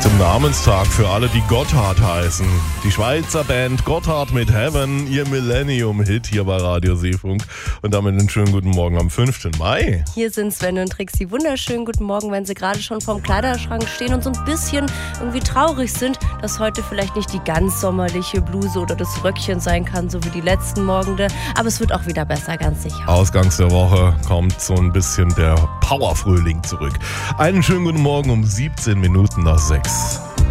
Zum Namenstag für alle, die Gotthard heißen. Die Schweizer Band Gotthard mit Heaven, ihr Millennium-Hit hier bei Radio Seefunk. Und damit einen schönen guten Morgen am 5. Mai. Hier sind Sven und Trixi. Wunderschönen guten Morgen, wenn Sie gerade schon vorm Kleiderschrank stehen und so ein bisschen irgendwie traurig sind, dass heute vielleicht nicht die ganz sommerliche Bluse oder das Röckchen sein kann, so wie die letzten Morgende. Aber es wird auch wieder besser, ganz sicher. Ausgangs der Woche kommt so ein bisschen der Powerfrühling zurück. Einen schönen guten Morgen um 17 Minuten nach 6.